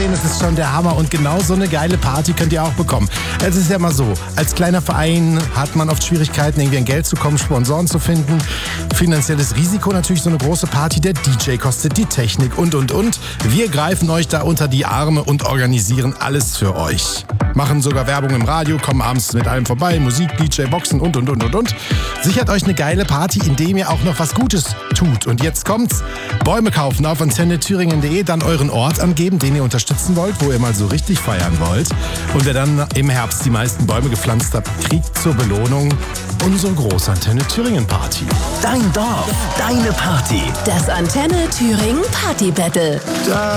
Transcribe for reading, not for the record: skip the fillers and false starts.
sehen, das ist schon der Hammer. Und genau so eine geile Party könnt ihr auch bekommen. Es ist ja mal so, als kleiner Verein hat man oft Schwierigkeiten, irgendwie an Geld zu kommen, Sponsoren zu finden. Finanzielles Risiko natürlich so eine große Party. Der DJ kostet die Technik und. Wir greifen euch da unter die Arme und organisieren alles für euch. Machen sogar Werbung im Radio, kommen abends mit allem vorbei, Musik, DJ, Boxen und. Sichert euch eine geile Party, indem ihr auch noch was Gutes tut. Und jetzt kommt's. Bäume kaufen auf antennethüringen.de, dann euren Ort angeben, den ihr unterstützen wollt, wo ihr mal so richtig feiern wollt. Und wer dann im Herbst die meisten Bäume gepflanzt hat, kriegt zur Belohnung unsere große Antenne Thüringen Party. Dein Dorf, deine Party. Das Antenne Thüringen Party Battle.